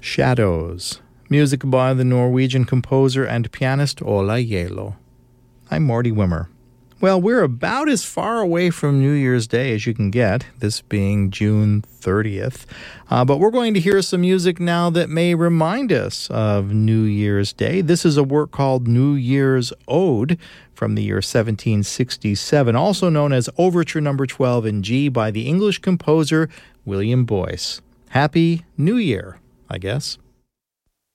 Shadows, music by the Norwegian composer and pianist Ola Gjeilo. I'm Morty Wimmer. Well, we're about as far away from New Year's Day as you can get, this being June 30th. But we're going to hear some music now that may remind us of New Year's Day. This is a work called New Year's Ode from the year 1767, also known as Overture No. 12 in G by the English composer William Boyce. Happy New Year, I guess.